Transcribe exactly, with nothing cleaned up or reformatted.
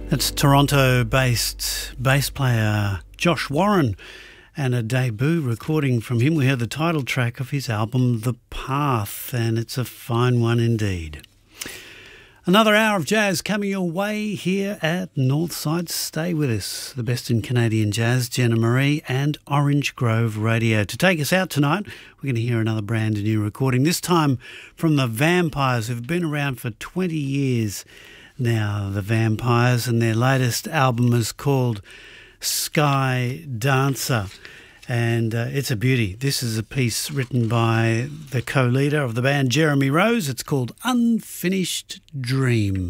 It's Toronto-based bass player Josh Warren, and a debut recording from him. We heard the title track of his album The Path, and it's a fine one indeed. Another hour of jazz coming your way here at Northside. Stay with us. The best in Canadian jazz, Jenna Marie and Orange Grove Radio. To take us out tonight, we're going to hear another brand new recording, this time from the Vampires, who've been around for twenty years now, the Vampires, and their latest album is called Sky Dancer, and uh, it's a beauty. This is a piece written by the co-leader of the band, Jeremy Rose. It's called Unfinished Dream.